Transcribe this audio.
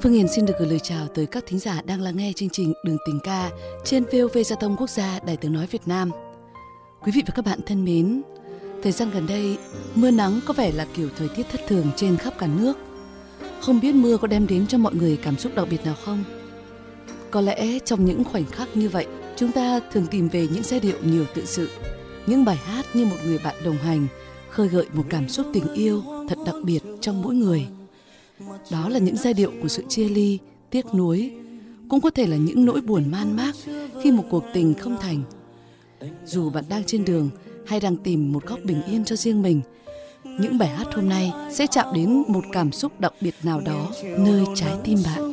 Phương Hiền xin được gửi lời chào tới các thính giả đang lắng nghe chương trình Đường Tình Ca trên VOV Giao thông Quốc gia Đài Tiếng nói Việt Nam. Quý vị và các bạn thân mến, thời gian gần đây mưa nắng có vẻ là kiểu thời tiết thất thường trên khắp cả nước. Không biết mưa có đem đến cho mọi người cảm xúc đặc biệt nào không? Có lẽ trong những khoảnh khắc như vậy, chúng ta thường tìm về những giai điệu nhiều tự sự, những bài hát như một người bạn đồng hành, khơi gợi một cảm xúc tình yêu thật đặc biệt trong mỗi người. Đó là những giai điệu của sự chia ly, tiếc nuối, cũng có thể là những nỗi buồn man mác khi một cuộc tình không thành. Dù bạn đang trên đường hay đang tìm một góc bình yên cho riêng mình, những bài hát hôm nay sẽ chạm đến một cảm xúc đặc biệt nào đó nơi trái tim bạn.